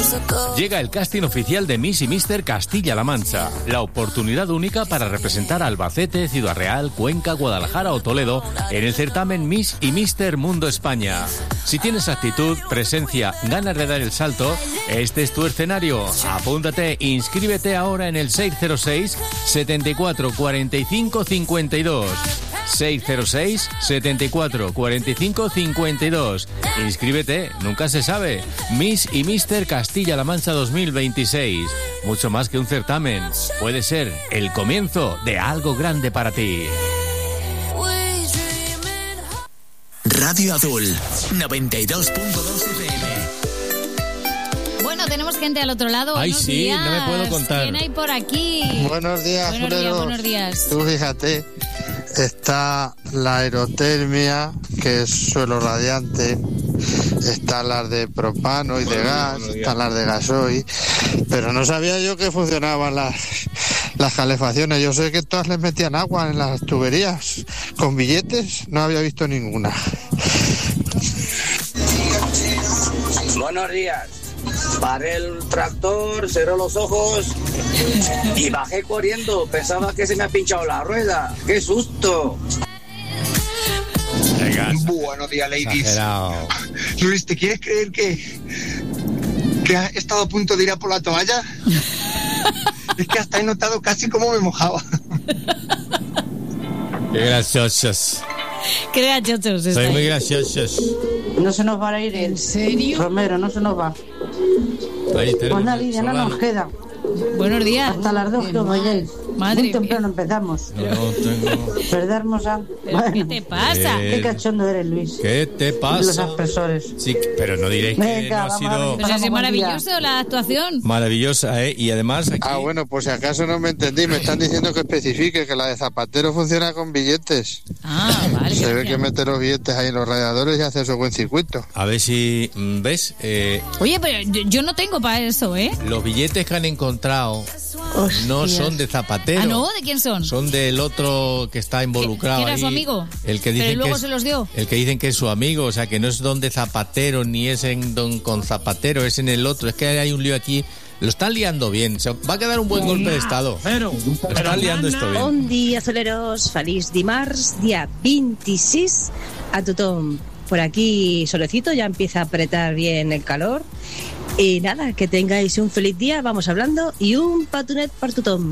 Llega el casting oficial de Miss y Mister Castilla-La Mancha. La oportunidad única para representar a Albacete, Ciudad Real, Cuenca, Guadalajara o Toledo en el certamen Miss y Mister Mundo España. Si tienes actitud, presencia, ganas de dar el salto, este es tu escenario. Apúntate, inscríbete ahora en el 606 74 45 52. 606 74 45 52. Inscríbete, nunca se sabe. Miss y Mister Castilla-La Mancha 2026. Mucho más que un certamen. Puede ser el comienzo de algo grande para ti. Radio Azul 92.2 FM. Bueno, tenemos gente al otro lado. Ay, Buenos sí, días. no me puedo contar. ¿Quién hay por aquí? Buenos días, buenos días. Tú fíjate, está la aerotermia, que es suelo radiante, están las de propano y de gas, están las de gasoil, pero no sabía yo que funcionaban las calefacciones. Yo sé que todas les metían agua en las tuberías, con billetes, no había visto ninguna. Buenos días. Paré el tractor, cerré los ojos y bajé corriendo. Pensaba que se me ha pinchado la rueda. ¡Qué susto! Buenos días, ladies. Exagerado. Luis, ¿te quieres creer que has estado a punto de ir a por la toalla? Es que hasta he notado casi cómo me mojaba. Qué graciosos. Qué graciosos. Soy muy graciosos. No se nos va a ir ¿En serio? Romero, no se nos va. Ahí tenemos. Pues Lidia, no nos queda. Buenos días. Hasta las 2 que os vayáis. Madre Muy temprano mía. empezamos. No tengo. ¿Verdad, hermosa? ¿Pero qué te pasa? Qué cachondo eres, Luis. ¿Qué te Los pasa? aspresores. Sí, pero no diréis que Venga, no ha vamos sido a Pues Pasamos es buen día. maravilloso la actuación. maravillosa, ¿eh? Y además aquí... Bueno, pues si acaso no me entendí, me están diciendo que especifique que la de Zapatero funciona con billetes. Vale. Se ve gracias. que mete los billetes ahí en los radiadores y hace su buen circuito. A ver si... ¿Ves? Oye, pero yo no tengo para eso, ¿eh? Los billetes que han encontrado no son de Zapatero. Ah, ¿no? ¿De quién son? Son del otro que está involucrado. ¿Que era ahí. su amigo? El que Pero dicen luego que se los dio. El que dicen que es su amigo, o sea, que no es don de Zapatero ni es en don con Zapatero, es en el otro. Es que hay un lío aquí. Lo están liando bien. Se va a quedar un buen golpe de Estado. Lo están liando esto bien. Bon dia, soleros. Feliç dimarts, día 26 a tothom. Por aquí, solecito, ya empieza a apretar bien el calor. Y nada, que tengáis un feliz día, vamos hablando, y un patunet para tothom.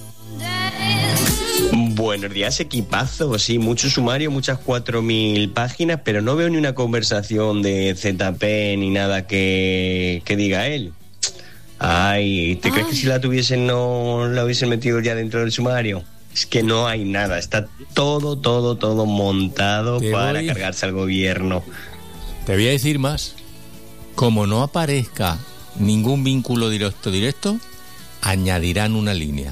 Buenos días, equipazo. Sí, mucho sumario, muchas 4.000 páginas, pero no veo ni una conversación de ZP ni nada que diga él. Ay, ¿te crees que si la tuviesen no la hubiesen metido ya dentro del sumario? Es que no hay nada, está todo montado para cargarse al gobierno. Te voy a decir más. Como no aparezca ningún vínculo directo, añadirán una línea.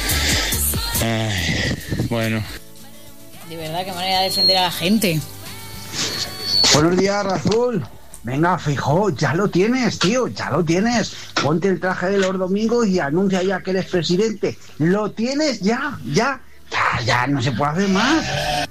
Bueno. De verdad, qué manera de defender a la gente. Buenos días, Razul. Venga, Feijóo, ya lo tienes, tío, ya lo tienes. Ponte el traje de los domingos y anuncia ya que eres presidente. Lo tienes ya, no se puede hacer más.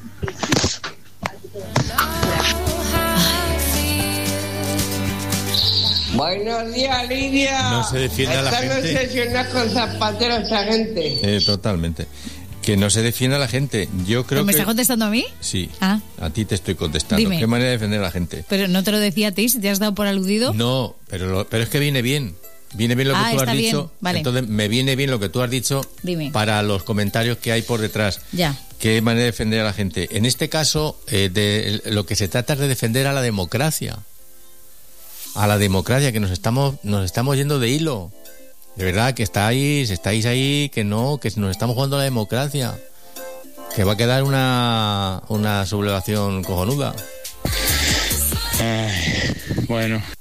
Buenos días, Lidia. No se defiende a la gente. Están obsesionados con Zapatero esta gente. Totalmente. Que no se defienda a la gente. Yo creo ¿Me que... estás contestando a mí? Sí. Ah. A ti te estoy contestando. Dime. ¿Qué manera de defender a la gente? Pero no te lo decía a ti, si te has dado por aludido. No, pero es que viene bien. Viene bien lo que tú has está dicho. bien. Vale. Entonces me viene bien lo que tú has dicho. Dime. Para los comentarios que hay por detrás. Ya. ¿Qué manera de defender a la gente? En este caso, lo que se trata es de defender a la democracia. A la democracia, que nos estamos yendo de hilo. De verdad, que estáis ahí, que nos estamos jugando a la democracia. Que va a quedar una sublevación cojonuda. Bueno.